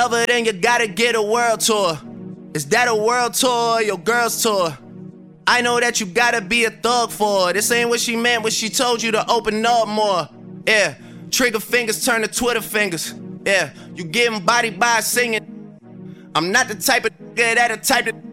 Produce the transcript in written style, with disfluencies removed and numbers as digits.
Other than you gotta get a world tour. Is that a world tour or your girl's tour? I know that you gotta be a thug for her. This ain't what she meant when she told you to open up more. Yeah, trigger fingers turn to Twitter fingers. Yeah, you getting body by singing. I'm not the type of nigga that a type of